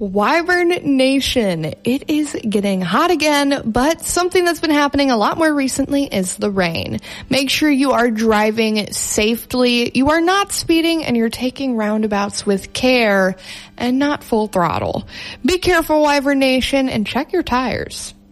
Wyvern Nation, it is getting hot again, but something that's been happening a lot more recently is the rain. Make sure you are driving safely, you are not speeding, and you're taking roundabouts with care and not full throttle. Be careful, Wyvern Nation, and check your tires.